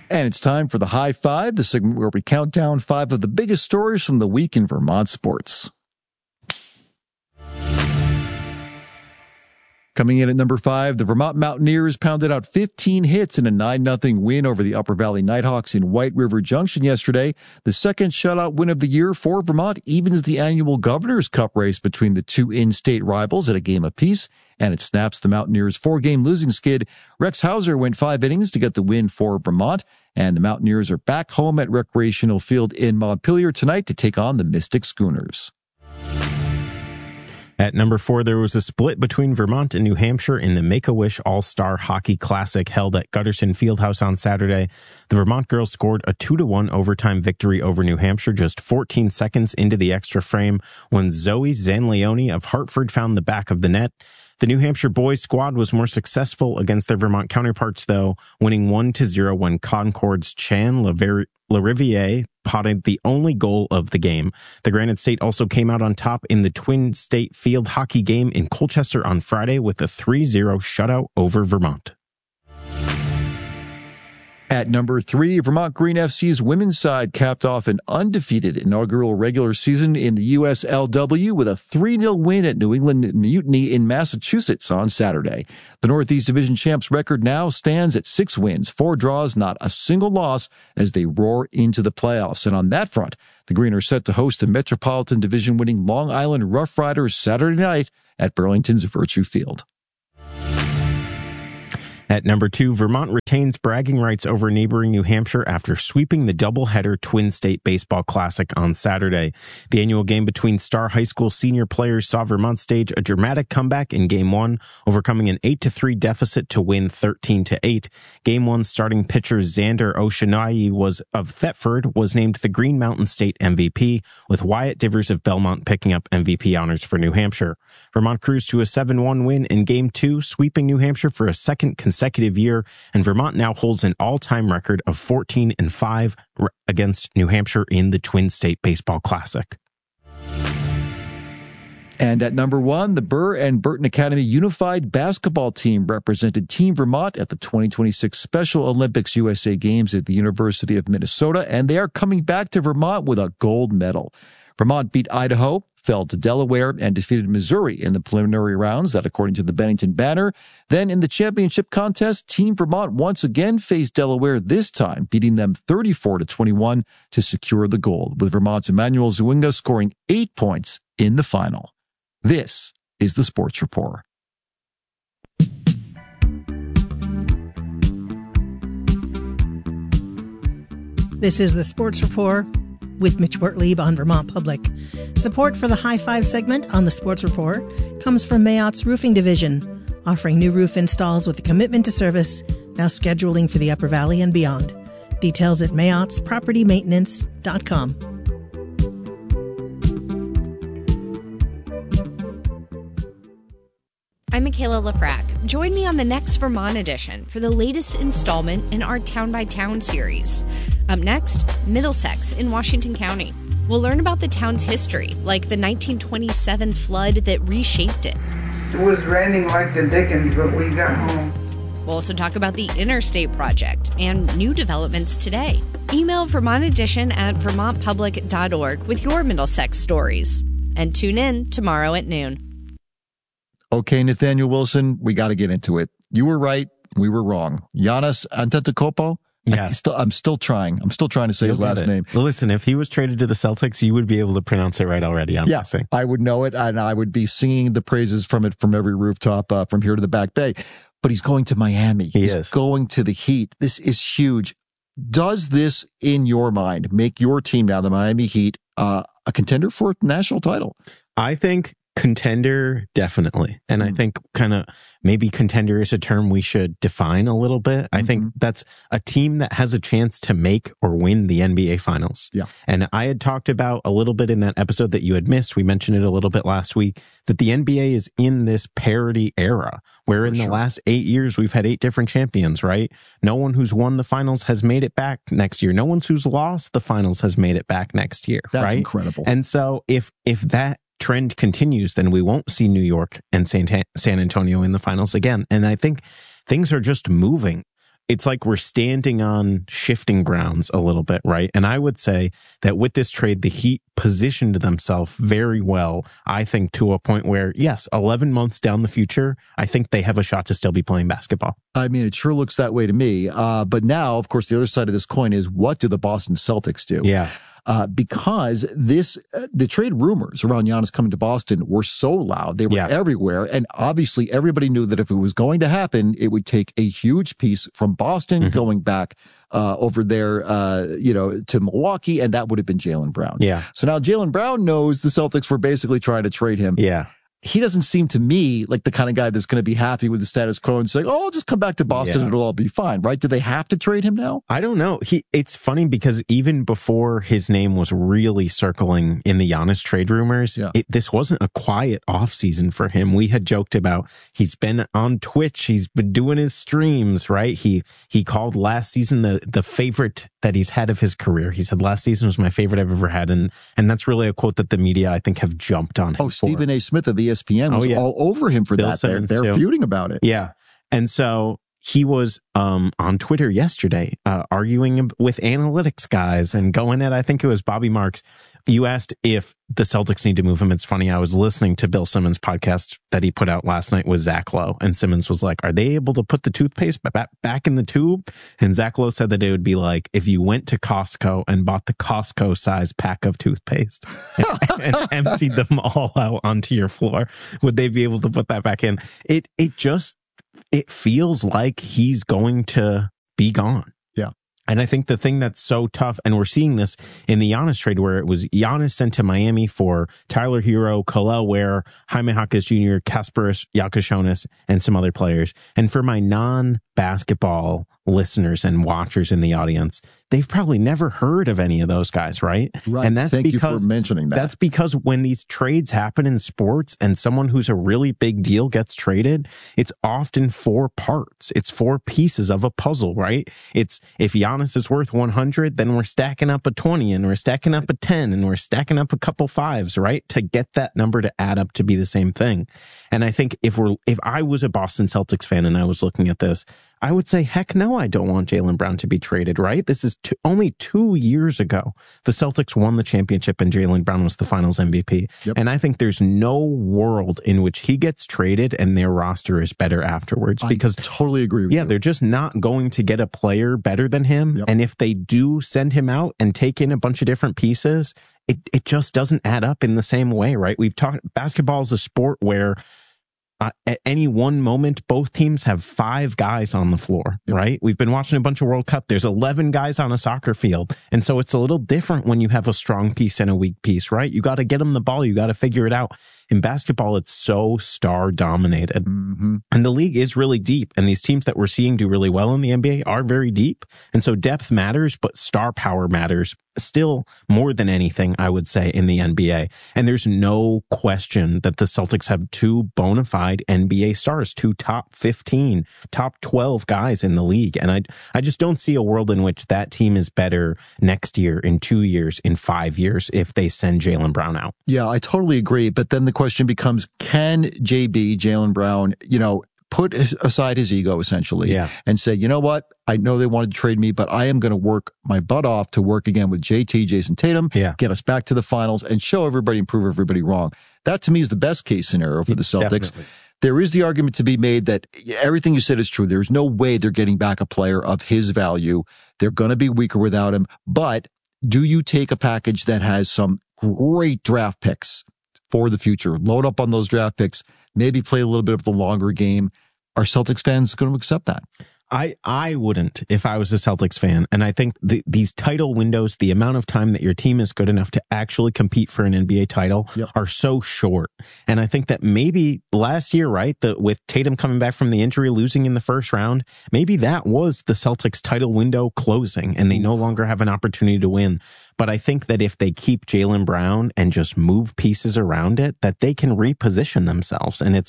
And it's time for the High Five, the segment where we count down 5 of the biggest stories from the week in Vermont sports. Coming in at number 5, the Vermont Mountaineers pounded out 15 hits in a 9-0 win over the Upper Valley Nighthawks in White River Junction yesterday. The second shutout win of the year for Vermont evens the annual Governor's Cup race between the two in-state rivals at a game apiece, and it snaps the Mountaineers' 4-game losing skid. Rex Hauser went 5 innings to get the win for Vermont, and the Mountaineers are back home at Recreational Field in Montpelier tonight to take on the Mystic Schooners. At number 4, there was a split between Vermont and New Hampshire in the Make-A-Wish All-Star Hockey Classic held at Gutterson Fieldhouse on Saturday. The Vermont girls scored a 2-1 overtime victory over New Hampshire just 14 seconds into the extra frame when Zoe Zanleone of Hartford found the back of the net. The New Hampshire boys squad was more successful against their Vermont counterparts, though, winning 1-0 when Concord's Chan Lariviere potted the only goal of the game. The Granite State also came out on top in the Twin State field hockey game in Colchester on Friday with a 3-0 shutout over Vermont. At number 3, Vermont Green FC's women's side capped off an undefeated inaugural regular season in the USLW with a 3-0 win at New England Mutiny in Massachusetts on Saturday. The Northeast Division champs record now stands at 6 wins, 4 draws, not a single loss as they roar into the playoffs. And on that front, the Green are set to host the Metropolitan Division winning Long Island Rough Riders Saturday night at Burlington's Virtue Field. At number 2, Vermont retains bragging rights over neighboring New Hampshire after sweeping the doubleheader Twin State Baseball Classic on Saturday. The annual game between Star High School senior players saw Vermont stage a dramatic comeback in Game 1, overcoming an 8-3 deficit to win 13-8. Game 1 starting pitcher Xander Oshanayi of Thetford was named the Green Mountain State MVP, with Wyatt Divers of Belmont picking up MVP honors for New Hampshire. Vermont cruised to a 7-1 win in Game 2, sweeping New Hampshire for a second consecutive year, and Vermont now holds an all-time record of 14-5 against New Hampshire in the Twin State Baseball Classic. And at number 1, the Burr and Burton Academy Unified Basketball Team represented Team Vermont at the 2026 Special Olympics USA Games at the University of Minnesota, and they are coming back to Vermont with a gold medal. Vermont beat Idaho, fell to Delaware, and defeated Missouri in the preliminary rounds, that according to the Bennington Banner. Then in the championship contest, Team Vermont once again faced Delaware, this time beating them 34-21 to secure the gold, with Vermont's Emmanuel Zwinga scoring 8 points in the final. This is the Sports Report. This is the Sports Report with Mitch Wertlieb on Vermont Public. Support for the High Five segment on the Sports Report comes from Mayottes Roofing Division, offering new roof installs with a commitment to service, now scheduling for the Upper Valley and beyond. Details at MayottesPropertyMaintenance.com. I'm Michaela Lafrac. Join me on the next Vermont edition for the latest installment in our Town by Town series. Up next, Middlesex in Washington County. We'll learn about the town's history, like the 1927 flood that reshaped it. It was raining like the Dickens, but we got home. We'll also talk about the Interstate Project and new developments today. Email Vermont Edition at vermontpublic.org with your Middlesex stories. And tune in tomorrow at noon. Okay, Nathaniel Wilson, we got to get into it. You were right. We were wrong. Giannis Antetokounmpo? Yeah. I'm still trying. I'm still trying to say his last name. Well, listen, if he was traded to the Celtics, you would be able to pronounce it right already, I'm guessing. I would know it, and I would be singing the praises from it from every rooftop from here to the Back Bay. But he's going to Miami. He's going to the Heat. This is huge. Does this, in your mind, make your team now, the Miami Heat, a contender for a national title? I think contender, definitely. And I think kind of maybe contender is a term we should define a little bit. I think that's a team that has a chance to make or win the NBA Finals. Yeah. And I had talked about a little bit in that episode that you had missed. We mentioned it a little bit last week, that the NBA is in this parity era where in the last 8 years, we've had 8 different champions, right? No one who's won the finals has made it back next year. No one who's lost the finals has made it back next year. That's incredible. And so if that trend continues, then we won't see New York and San Antonio in the finals again. And I think things are just moving it's like we're standing on shifting grounds a little bit, right? And I would say that with this trade, the Heat positioned themselves very well, I think, to a point where, yes, 11 months down the future, I think they have a shot to still be playing basketball. I mean, it sure looks that way to me. But now, of course, the other side of this coin is, what do the Boston Celtics do? Yeah. Because the trade rumors around Giannis coming to Boston were so loud. They were everywhere. And obviously everybody knew that if it was going to happen, it would take a huge piece from Boston going back over there, to Milwaukee. And that would have been Jaylen Brown. Yeah. So now Jaylen Brown knows the Celtics were basically trying to trade him. Yeah. He doesn't seem to me like the kind of guy that's going to be happy with the status quo and say, oh, I'll just come back to Boston and it'll all be fine, right? Do they have to trade him now? I don't know. It's funny because even before his name was really circling in the Giannis trade rumors, this wasn't a quiet offseason for him. We had joked about he's been on Twitch. He's been doing his streams, right? He called last season the favorite that he's had of his career. He said, last season was my favorite I've ever had. And that's really a quote that the media, I think, have jumped on him for. Stephen A. Smith of ESPN was all over him for Bill that. Simmons They're feuding about it. Yeah. And so he was on Twitter yesterday arguing with analytics guys and going at, I think it was Bobby Marks. You asked if the Celtics need to move him. It's funny. I was listening to Bill Simmons' podcast that he put out last night with Zach Lowe, and Simmons was like, are they able to put the toothpaste back in the tube? And Zach Lowe said that it would be like if you went to Costco and bought the Costco size pack of toothpaste and emptied them all out onto your floor. Would they be able to put that back in? It feels like he's going to be gone. Yeah. And I think the thing that's so tough, and we're seeing this in the Giannis trade where it was Giannis sent to Miami for Tyler Hero, Kel'el Ware, Jaime Jaquez Jr., Kasparas Yakashonis, and some other players. And for my non-basketball listeners and watchers in the audience, they've probably never heard of any of those guys, right? Right. And that's Thank because you for mentioning that. That's because when these trades happen in sports and someone who's a really big deal gets traded, it's often 4 parts. It's 4 pieces of a puzzle, right? It's if Giannis is worth 100, then we're stacking up a 20 and we're stacking up a 10 and we're stacking up a couple 5s, right? To get that number to add up to be the same thing. And I think if I was a Boston Celtics fan and I was looking at this, I would say, heck no, I don't want Jaylen Brown to be traded, right? This is only 2 years ago. The Celtics won the championship and Jaylen Brown was the finals MVP. Yep. And I think there's no world in which he gets traded and their roster is better afterwards. Because I totally agree with you. They're just not going to get a player better than him. Yep. And if they do send him out and take in a bunch of different pieces, it just doesn't add up in the same way, right? We've talked, basketball is a sport where at any one moment, both teams have 5 guys on the floor, right? We've been watching a bunch of World Cup. There's 11 guys on a soccer field. And so it's a little different when you have a strong piece and a weak piece, right? You got to get them the ball. You got to figure it out. In basketball, it's so star dominated. Mm-hmm. And the league is really deep. And these teams that we're seeing do really well in the NBA are very deep. And so depth matters, but star power matters still more than anything, I would say, in the NBA. And there's no question that the Celtics have 2 bona fide NBA stars, 2 top 15, top 12 guys in the league. And I just don't see a world in which that team is better next year, in 2 years, in 5 years, if they send Jaylen Brown out. Yeah, I totally agree. But then the question becomes, can Jaylen Brown, put aside his ego essentially and say, you know what? I know they wanted to trade me, but I am going to work my butt off to work again with JT, Jason Tatum, get us back to the finals and show everybody and prove everybody wrong. That to me is the best case scenario for the Celtics. Definitely. There is the argument to be made that everything you said is true. There's no way they're getting back a player of his value. They're going to be weaker without him. But do you take a package that has some great draft picks for the future, load up on those draft picks, maybe play a little bit of the longer game? Are Celtics fans going to accept that? I wouldn't if I was a Celtics fan. And I think these title windows, the amount of time that your team is good enough to actually compete for an NBA title are so short. And I think that maybe last year, right, with Tatum coming back from the injury, losing in the first round, maybe that was the Celtics title window closing and they no longer have an opportunity to win. But I think that if they keep Jaylen Brown and just move pieces around it, that they can reposition themselves. And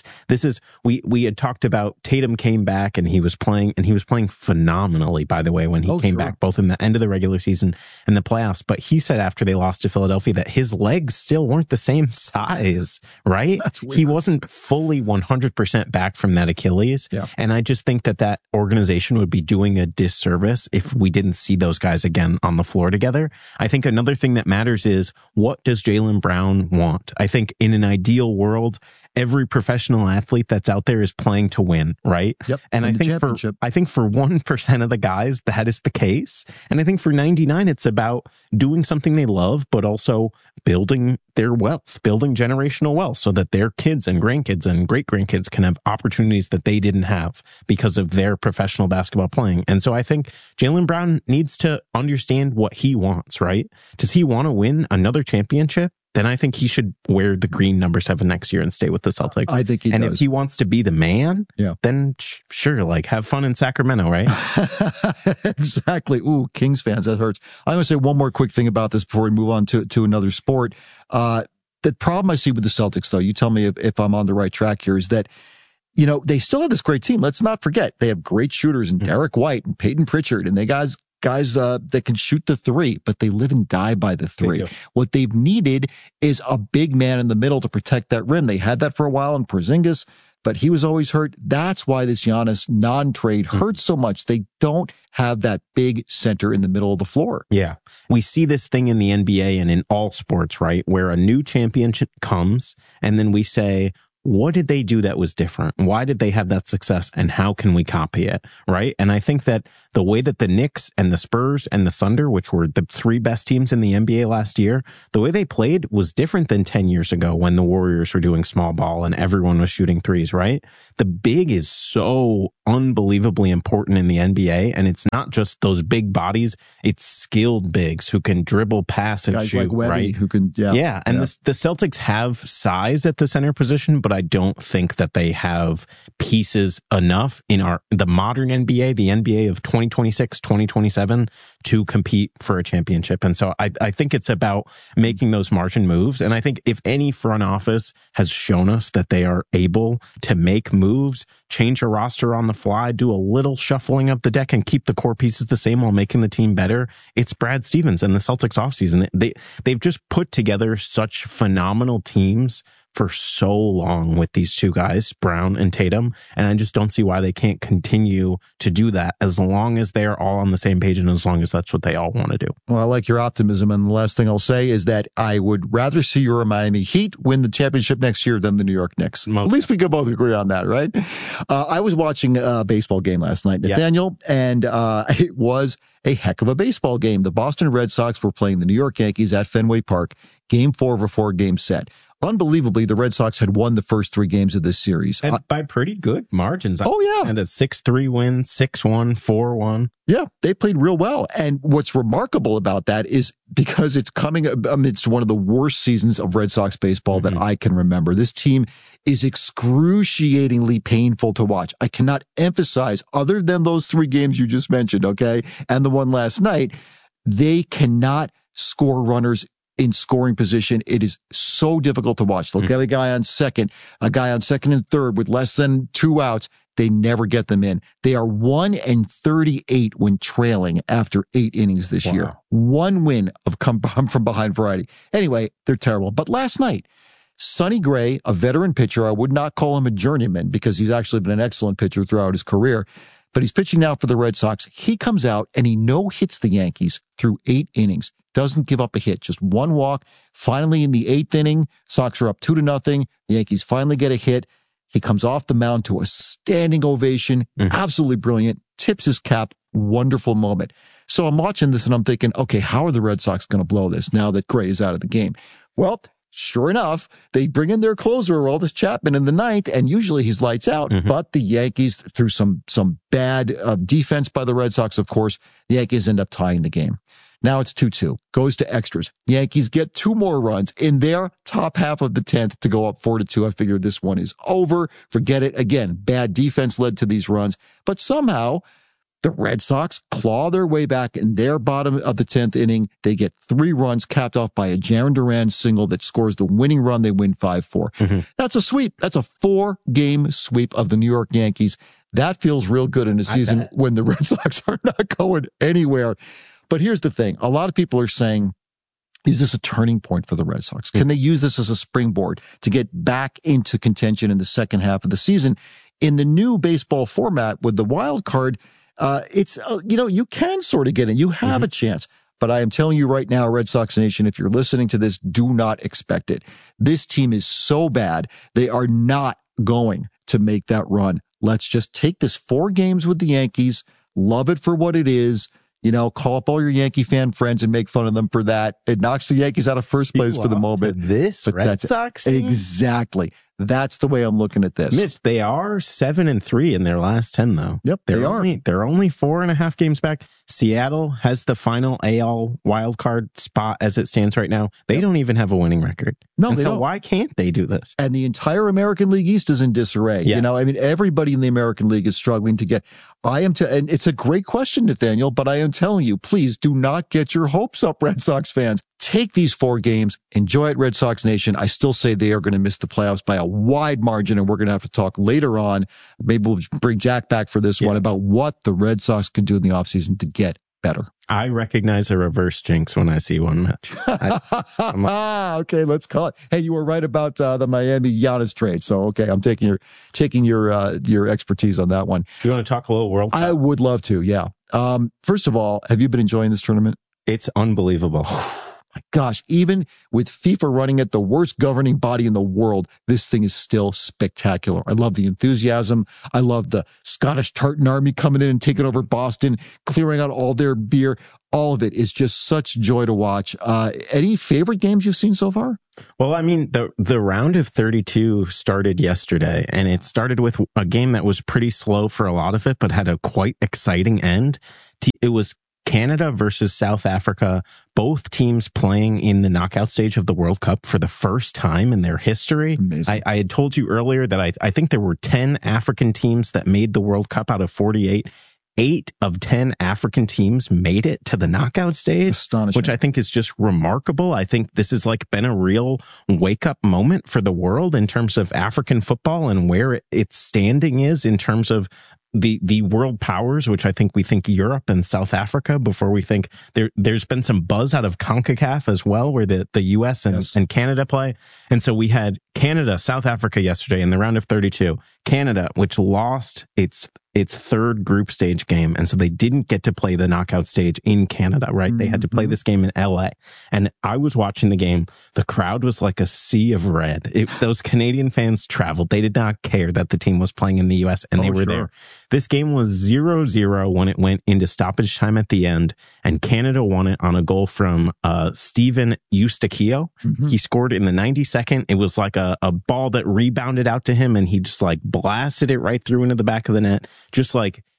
we had talked about Tatum came back and he was playing phenomenally, by the way, when he came back, both in the end of the regular season and the playoffs. But he said after they lost to Philadelphia that his legs still weren't the same size, right? That's weird. He wasn't fully 100% back from that Achilles. Yeah. And I just think that organization would be doing a disservice if we didn't see those guys again on the floor together. I think another thing that matters is, what does Jaylen Brown want? I think in an ideal world, every professional athlete that's out there is playing to win, right? Yep. And I think for 1% of the guys, that is the case. And I think for 99, it's about doing something they love, but also building their wealth, building generational wealth so that their kids and grandkids and great-grandkids can have opportunities that they didn't have because of their professional basketball playing. And so I think Jaylen Brown needs to understand what he wants, right? Does he want to win another championship? Then I think he should wear the green number 7 next year and stay with the Celtics. I think he does. And if he wants to be the man, then sure, like, have fun in Sacramento, right? Exactly. Ooh, Kings fans, that hurts. I'm going to say one more quick thing about this before we move on to another sport. The problem I see with the Celtics, though, you tell me if I'm on the right track here, is that, you know, they still have this great team. Let's not forget, they have great shooters in Derek White and Peyton Pritchard, and they guys that can shoot the three, but they live and die by the three. What they've needed is a big man in the middle to protect that rim. They had that for a while in Porzingis, but he was always hurt. That's why this Giannis non-trade hurts so much. They don't have that big center in the middle of the floor. Yeah. We see this thing in the NBA and in all sports, right? Where a new championship comes and then we say, what did they do that was different? Why did they have that success? And how can we copy it? Right. And I think that the way that the Knicks and the Spurs and the Thunder, which were the 3 best teams in the NBA last year, the way they played was different than 10 years ago when the Warriors were doing small ball and everyone was shooting threes, right? The big is so unbelievably important in the NBA. And it's not just those big bodies. It's skilled bigs who can dribble, pass, and guys shoot, like Webby, right? Who can, Yeah. And the Celtics have size at the center position, but I don't think that they have pieces enough in the modern NBA, the NBA of 2026, 2027, to compete for a championship. And so I think it's about making those margin moves. And I think if any front office has shown us that they are able to make moves, change a roster on the fly, do a little shuffling of the deck and keep the core pieces the same while making the team better, it's Brad Stevens and the Celtics offseason. They've just put together such phenomenal teams for so long with these 2 guys, Brown and Tatum, and I just don't see why they can't continue to do that as long as they are all on the same page and as long as that's what they all want to do. Well, I like your optimism, and the last thing I'll say is that I would rather see your Miami Heat win the championship next year than the New York Knicks. At least we can both agree on that, right? I was watching a baseball game last night, Nathaniel, and it was a heck of a baseball game. The Boston Red Sox were playing the New York Yankees at Fenway Park, game 4 of a 4-game set. Unbelievably, the Red Sox had won the first 3 games of this series. And by pretty good margins. Oh, yeah. And a 6-3 win, 6-1, 4-1. Yeah, they played real well. And what's remarkable about that is because it's coming amidst one of the worst seasons of Red Sox baseball that I can remember. This team is excruciatingly painful to watch. I cannot emphasize, other than those 3 games you just mentioned, okay, and the one last night, they cannot score runners in scoring position. It is so difficult to watch. They'll get a guy on second and third with less than 2 outs. They never get them in. They are 1-38 when trailing after 8 innings this year. 1 win of come from behind variety. Anyway, they're terrible. But last night, Sonny Gray, a veteran pitcher, I would not call him a journeyman because he's actually been an excellent pitcher throughout his career, but he's pitching now for the Red Sox. He comes out and he no-hits the Yankees through 8 innings. Doesn't give up a hit, just 1 walk. Finally, in the 8th inning, Sox are up 2-0. The Yankees finally get a hit. He comes off the mound to a standing ovation. Absolutely brilliant. Tips his cap. Wonderful moment. So I'm watching this and I'm thinking, okay, how are the Red Sox going to blow this now that Gray is out of the game? Well, sure enough, they bring in their closer, Aroldis Chapman, in the 9th, and usually he's lights out. But the Yankees, through some bad defense by the Red Sox, of course, the Yankees end up tying the game. Now it's 2-2. Goes to extras. Yankees get 2 more runs in their top half of the 10th to go up 4-2. I figured this one is over. Forget it. Again, bad defense led to these runs. But somehow, The Red Sox claw their way back in their bottom of the 10th inning. They get 3 runs capped off by a Jarren Duran single that scores the winning run. They win 5-4. That's a sweep. That's a 4-game sweep of the New York Yankees. That feels real good in a season when the Red Sox are not going anywhere. But here's the thing. A lot of people are saying, is this a turning point for the Red Sox? Can they use this as a springboard to get back into contention in the second half of the season? In the new baseball format with the wild card, it's, you can sort of get in. You have a chance. But I am telling you right now, Red Sox Nation, if you're listening to this, do not expect it. This team is so bad. They are not going to make that run. Let's just take this 4 games with the Yankees, love it for what it is. Call up all your Yankee fan friends and make fun of them for that. It knocks the Yankees out of first place for the moment. This Red Sox team? Exactly. That's the way I'm looking at this. Mitch, they are 7-3 in their last 10, though. Yep, they're only 4.5 games back. Seattle has the final AL wildcard spot as it stands right now. They don't even have a winning record. No, they don't. don't. Why can't they do this? And the entire American League East is in disarray. Yeah. Everybody in the American League is struggling to get. And it's a great question, Nathaniel, but I am telling you, please do not get your hopes up, Red Sox fans. Take these 4 games, enjoy it, Red Sox Nation. I still say they are going to miss the playoffs by a wide margin, and we're going to have to talk later on. Maybe we'll bring Jack back for this one about what the Red Sox can do in the offseason to get better. I recognize a reverse jinx when I see one, Mitch. Okay, let's call it. Hey, you were right about the Miami Giannis trade. So, okay, I'm taking your expertise on that one. You want to talk a little World Cup? I would love to, yeah. First of all, have you been enjoying this tournament? It's unbelievable. My gosh, even with FIFA running it, the worst governing body in the world, this thing is still spectacular. I love the enthusiasm. I love the Scottish Tartan Army coming in and taking over Boston, clearing out all their beer. All of it is just such joy to watch. Any favorite games you've seen so far? Well, I mean, the round of 32 started yesterday, and it started with a game that was pretty slow for a lot of it, but had a quite exciting end. It was Canada versus South Africa, both teams playing in the knockout stage of the World Cup for the first time in their history. Amazing. I had told you earlier that I think there were 10 African teams that made the World Cup out of 48. 8 of 10 African teams made it to the knockout stage, astonishing, which I think is just remarkable. I think this has been a real wake up moment for the world in terms of African football and where its standing is in terms of the world powers, which I think we think Europe and South Africa before we think there's been some buzz out of CONCACAF as well, where the US and Canada play. And so we had Canada, South Africa yesterday in the round of 32. Canada, which lost its third group stage game. And so they didn't get to play the knockout stage in Canada, right? They had to play this game in LA. And I was watching the game. The crowd was like a sea of red. Those Canadian fans traveled. They did not care that the team was playing in the US, and they were there. This game was 0-0 when it went into stoppage time at the end, and Canada won it on a goal from Steven Eustachio. He scored in the 92nd. It was like a ball that rebounded out to him, and he just blasted it right through into the back of the net. Just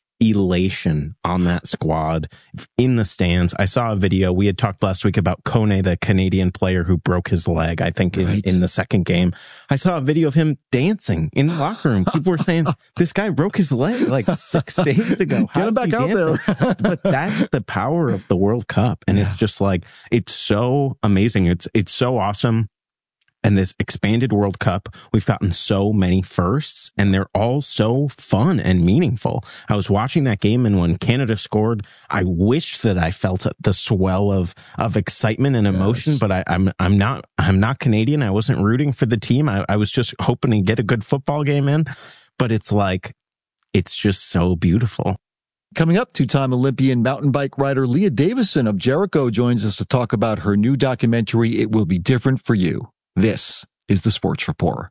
elation on that squad in the stands. I saw a video. We had talked last week about Kone, the Canadian player who broke his leg, I think, in the second game. I saw a video of him dancing in the locker room. People were saying, this guy broke his leg 6 days ago. Get him back out there. But that's the power of the World Cup. And it's just it's so amazing. It's so awesome. And this expanded World Cup, we've gotten so many firsts, and they're all so fun and meaningful. I was watching that game, and when Canada scored, I wished that I felt the swell of excitement and emotion. But I'm not Canadian. I wasn't rooting for the team. I was just hoping to get a good football game in. But it's just so beautiful. Coming up, 2-time Olympian mountain bike rider Leah Davison of Jericho joins us to talk about her new documentary, It Will Be Different for You. This is the Sports Report.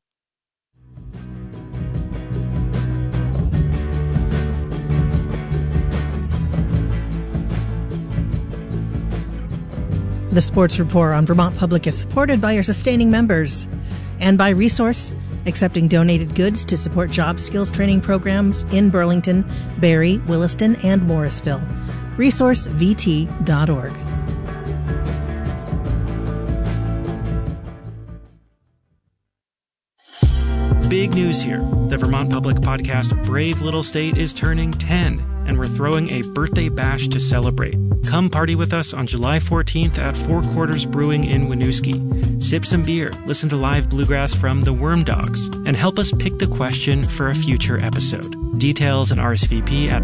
The Sports Report on Vermont Public is supported by our sustaining members and by Resource, accepting donated goods to support job skills training programs in Burlington, Barrie, Williston, and Morrisville. ResourceVT.org. Big news here. The Vermont Public podcast Brave Little State is turning 10. and we're throwing a birthday bash to celebrate. Come party with us on July 14th at Four Quarters Brewing in Winooski. Sip some beer, listen to live bluegrass from the Worm Dogs, and help us pick the question for a future episode. Details and RSVP at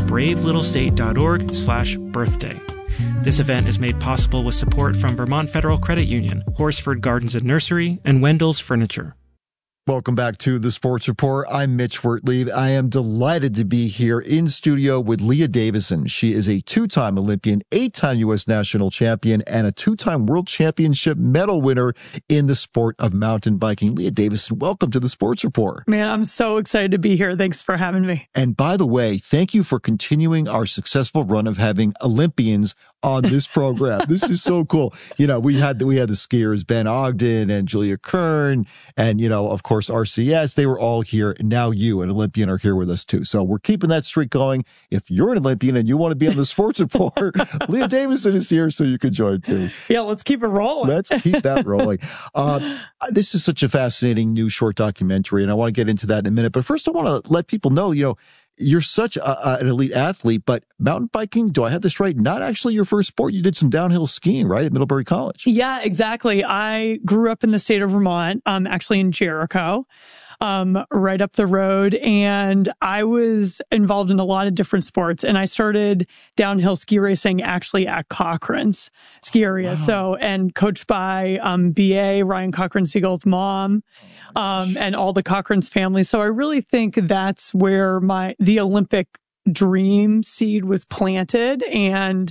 bravelittlestate.org/birthday. This event is made possible with support from Vermont Federal Credit Union, Horsford Gardens and Nursery, and Wendell's Furniture. Welcome back to the Sports Report. I'm Mitch Wertlieb. I am delighted to be here in studio with Leah Davison. She is a two-time Olympian, 8-time U.S. national champion, and a 2-time World Championship medal winner in the sport of mountain biking. Leah Davison, welcome to the Sports Report. Man, I'm so excited to be here. Thanks for having me. And by the way, thank you for continuing our successful run of having Olympians on this program. This is so cool. You know, we had the skiers, Ben Ogden and Julia Kern, and, you know, of course, RCS. They were all here. Now you, an Olympian, are here with us too. So we're keeping that streak going. If you're an Olympian and you want to be on the Sports Report, Leah Davison is here, so you can join too. Yeah, let's keep it rolling. Let's keep that rolling. This is such a fascinating new short documentary, and I want to get into that in a minute. But first, I want to let people know, you know, you're such an elite athlete, but mountain biking, do I have this right? Not actually your first sport. You did some downhill skiing, right, at Middlebury College? Yeah, exactly. I grew up in the state of Vermont, actually in Jericho, right up the road. And I was involved in a lot of different sports. And I started downhill ski racing actually at Cochran's ski area. Wow. So, and coached by BA, Ryan Cochran-Siegel's mom, and all the Cochran's family. So I really think that's where the Olympic dream seed was planted. And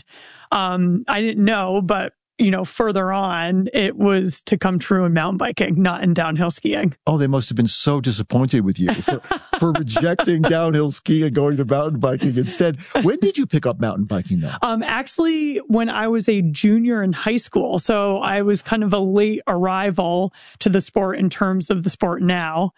I didn't know, but you know, further on, it was to come true in mountain biking, not in downhill skiing. Oh, they must have been so disappointed with you for rejecting downhill skiing and going to mountain biking instead. When did you pick up mountain biking though? Actually, when I was a junior in high school. So I was kind of a late arrival to the sport in terms of the sport now.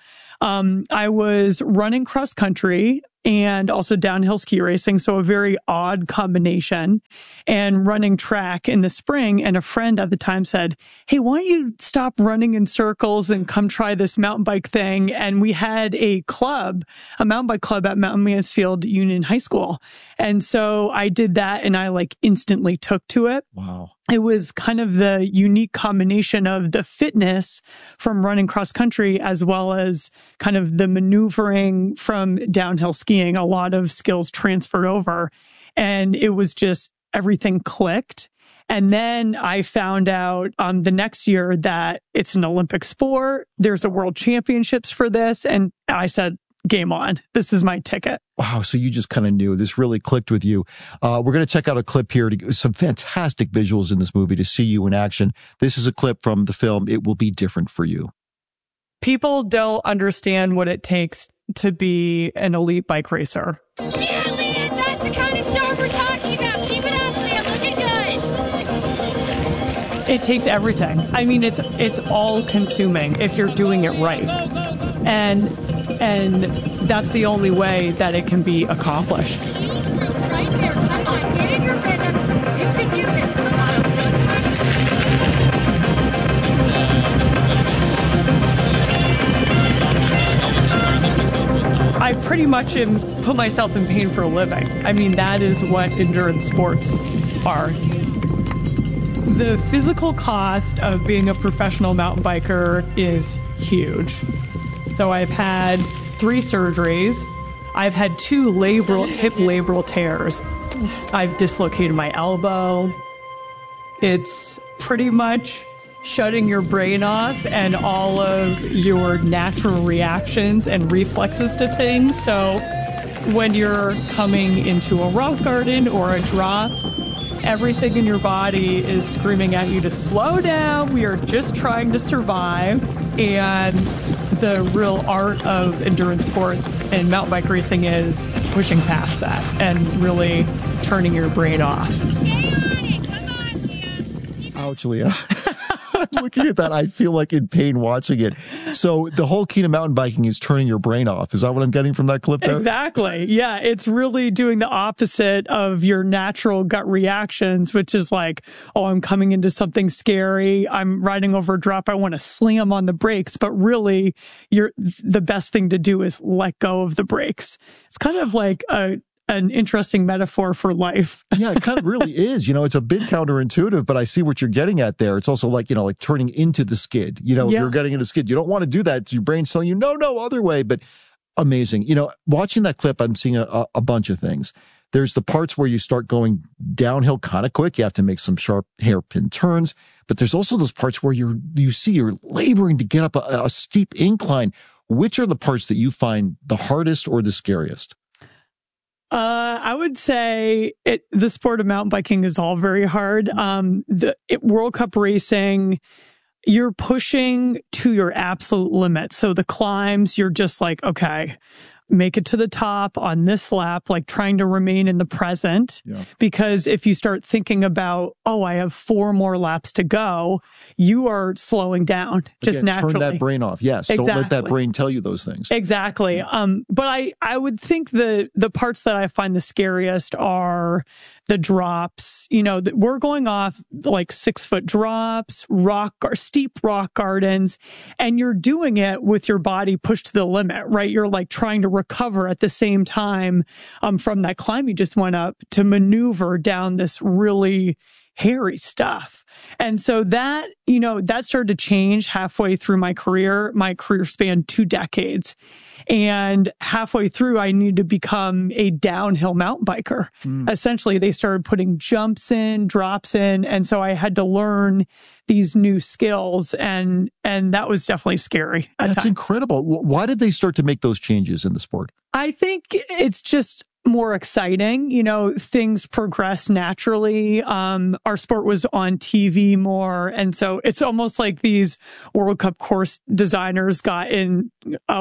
I was running cross country and also downhill ski racing. So a very odd combination, and running track in the spring. And a friend at the time said, hey, why don't you stop running in circles and come try this mountain bike thing? And we had a mountain bike club at Mountain Mansfield Union High School. And so I did that, and I instantly took to it. Wow. It was kind of the unique combination of the fitness from running cross country as well as kind of the maneuvering from downhill skiing. A lot of skills transferred over, and it was just everything clicked. And then I found out the next year that it's an Olympic sport. There's a world championships for this. And I said, game on. This is my ticket. Wow. So you just kind of knew. This really clicked with you. We're going to check out a clip here. Some fantastic visuals in this movie to see you in action. This is a clip from the film It Will Be Different for You. People don't understand what it takes to be an elite bike racer. Yeah, Leah, that's the kind of star we're talking about. Keep it up, Leah. Looking good. It takes everything. I mean, it's all consuming if you're doing it right. And that's the only way that it can be accomplished. Right there. Come on. Get in your rhythm. You can do this. Come on. I pretty much put myself in pain for a living. I mean, that is what endurance sports are. The physical cost of being a professional mountain biker is huge. So I've had 3 surgeries. I've had 2 hip labral tears. I've dislocated my elbow. It's pretty much shutting your brain off and all of your natural reactions and reflexes to things. So when you're coming into a rock garden or a drop, everything in your body is screaming at you to slow down. We are just trying to survive. And the real art of endurance sports and mountain bike racing is pushing past that and really turning your brain off. Stay on it. Come on, Leah. Ouch, Leah. Looking at that, I feel like in pain watching it. So the whole key to mountain biking is turning your brain off. Is that what I'm getting from that clip there? Exactly. Yeah. It's really doing the opposite of your natural gut reactions, which is like, oh, I'm coming into something scary. I'm riding over a drop. I want to slam on the brakes. But really, the best thing to do is let go of the brakes. It's kind of like a an interesting metaphor for life. Yeah, it kind of really is. It's a bit counterintuitive, but I see what you're getting at there. It's also like, like turning into the skid. You're getting into skid. You don't want to do that. Your brain's telling you, no, other way. But amazing. Watching that clip, I'm seeing a bunch of things. There's the parts where you start going downhill kind of quick. You have to make some sharp hairpin turns. But there's also those parts where you're laboring to get up a steep incline. Which are the parts that you find the hardest or the scariest? I would say the sport of mountain biking is all very hard. World Cup racing, you're pushing to your absolute limit. So the climbs, you're just like, okay, make it to the top on this lap, like trying to remain in the present. Yeah. Because if you start thinking about, I have 4 more laps to go, you are slowing down just naturally. Turn that brain off. Yes. Exactly. Don't let that brain tell you those things. Exactly. Yeah. But I would think the parts that I find the scariest are the drops. We're going off like 6-foot drops, steep rock gardens, and you're doing it with your body pushed to the limit, right? You're like trying to recover at the same time from that climb you just went up to maneuver down this really hairy stuff. And so that started to change halfway through my career. My career spanned 2 decades. And halfway through, I needed to become a downhill mountain biker. Essentially, they started putting jumps in, drops in. And so I had to learn these new skills. And that was definitely scary at times. That's incredible. Why did they start to make those changes in the sport? I think it's just more exciting. Things progress naturally. Our sport was on TV more. And so it's almost like these World Cup course designers got in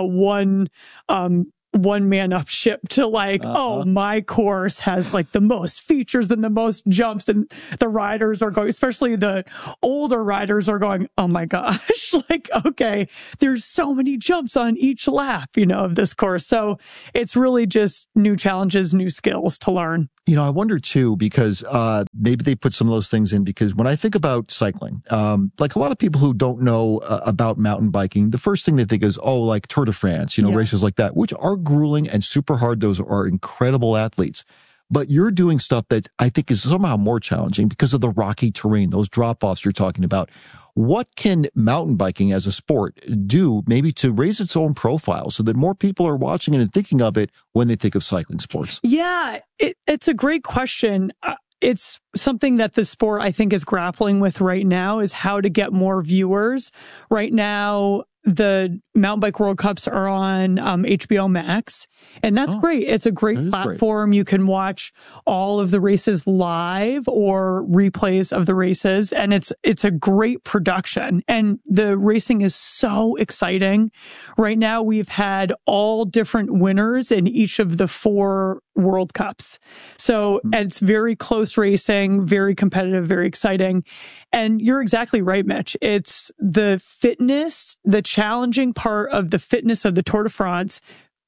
one man up ship to like, my course has like the most features and the most jumps, and the riders are going, especially the older riders are going, oh my gosh, like, okay, there's so many jumps on each lap, of this course. So it's really just new challenges, new skills to learn. I wonder too, because maybe they put some of those things in because when I think about cycling, like a lot of people who don't know about mountain biking, the first thing they think is, like Tour de France, races like that, which are grueling and super hard. Those are incredible athletes. But you're doing stuff that I think is somehow more challenging because of the rocky terrain, those drop-offs you're talking about. What can mountain biking as a sport do maybe to raise its own profile so that more people are watching it and thinking of it when they think of cycling sports? Yeah, it's a great question. It's something that the sport, I think, is grappling with right now, is how to get more viewers. Right now, the Mountain Bike World Cups are on HBO Max, and that's great. It's a great platform. Great. You can watch all of the races live or replays of the races, and it's a great production. And the racing is so exciting. Right now, we've had all different winners in each of the 4 World Cups. So it's very close racing, very competitive, very exciting. And you're exactly right, Mitch. It's the fitness, the challenging part of the fitness of the Tour de France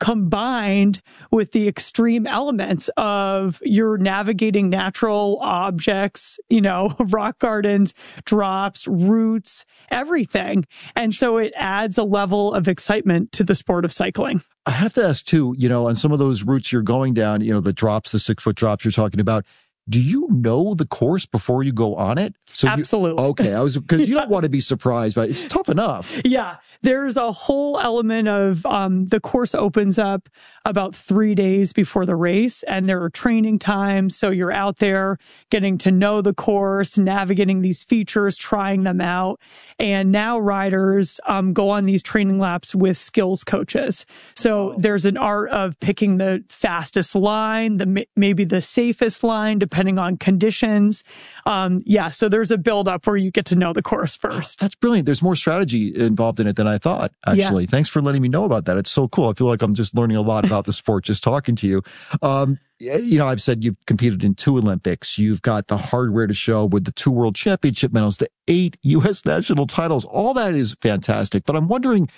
combined with the extreme elements of you're navigating natural objects, rock gardens, drops, roots, everything. And so it adds a level of excitement to the sport of cycling. I have to ask too, on some of those routes you're going down, the drops, the 6-foot drops you're talking about, do you know the course before you go on it? So absolutely. Okay. Because you don't want to be surprised, but it's tough enough. Yeah. There's a whole element of, the course opens up about 3 days before the race, and there are training times. So you're out there getting to know the course, navigating these features, trying them out. And now riders, go on these training laps with skills coaches. So there's an art of picking the fastest line, maybe the safest line, depending on conditions. So there's a build-up where you get to know the course first. That's brilliant. There's more strategy involved in it than I thought, actually. Yeah. Thanks for letting me know about that. It's so cool. I feel like I'm just learning a lot about the sport just talking to you. I've said you've competed in 2 Olympics. You've got the hardware to show with the 2 World Championship medals, the 8 U.S. national titles. All that is fantastic. But I'm wondering,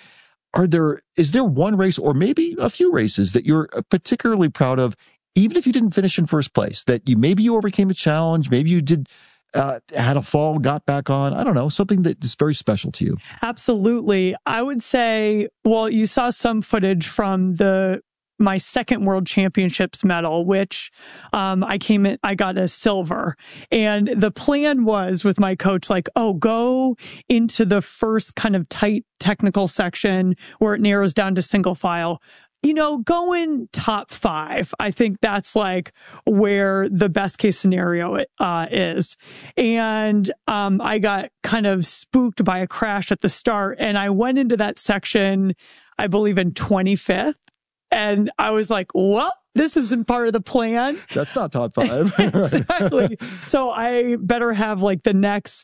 is there one race or maybe a few races that you're particularly proud of, even if you didn't finish in first place, that maybe you overcame a challenge, maybe you did had a fall, got back on, I don't know, something that is very special to you? Absolutely. I would say, you saw some footage from the my second World Championships medal, which I got a silver. And the plan was with my coach, like, go into the first kind of tight technical section where it narrows down to single file. Go in top 5. I think that's like where the best case scenario is. And I got kind of spooked by a crash at the start. And I went into that section, I believe, in 25th. And I was like, well, this isn't part of the plan. That's not top 5. Exactly. So I better have like the next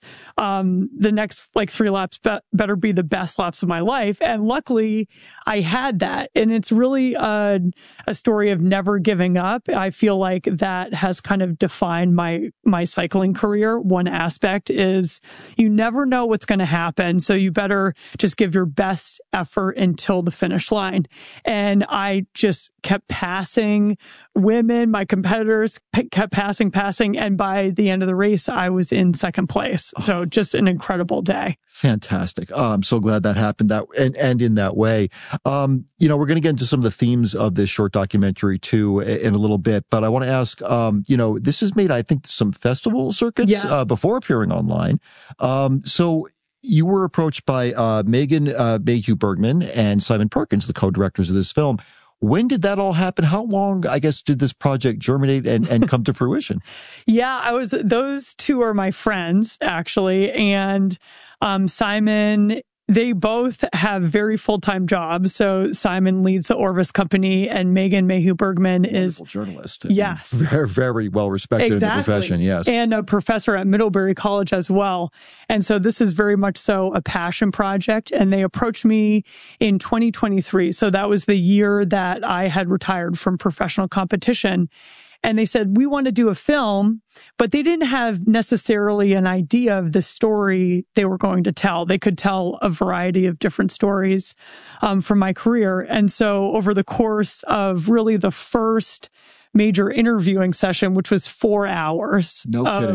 like 3 laps better be the best laps of my life. And luckily I had that. And it's really a story of never giving up. I feel like that has kind of defined my cycling career. One aspect is you never know what's going to happen. So you better just give your best effort until the finish line. And I just kept passing women, my competitors kept passing. And by the end of the race, I was in second place. So just an incredible day. Fantastic. I'm so glad that happened and in that way. We're going to get into some of the themes of this short documentary too in a little bit, but I want to ask, this has made, I think, some festival circuits before appearing online. So you were approached by Megan Mayhew Bergman and Simon Perkins, the co-directors of this film. When did that all happen? How long, I guess, did this project germinate and come to fruition? Yeah, those two are my friends, actually. And Simon, they both have very full-time jobs. So Simon leads the Orvis Company, and Megan Mayhew Bergman is a journalist. Yes. Very, very well respected in the profession, yes. And a professor at Middlebury College as well. And so this is very much so a passion project. And they approached me in 2023. So that was the year that I had retired from professional competition. And they said, we want to do a film, but they didn't have necessarily an idea of the story they were going to tell. They could tell a variety of different stories from my career. And so over the course of really the first major interviewing session, which was 4 hours